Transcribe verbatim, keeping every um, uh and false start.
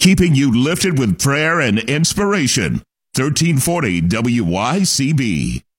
keeping you lifted with prayer and inspiration. thirteen forty W Y C B.